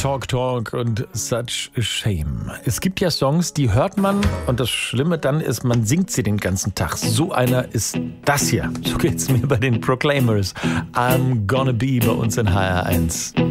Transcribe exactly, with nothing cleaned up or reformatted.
Talk, Talk und Such a Shame. Es gibt ja Songs, die hört man und das Schlimme dann ist, man singt sie den ganzen Tag. So einer ist das hier. So geht's mir bei den Proclaimers. I'm Gonna Be bei uns in H R eins.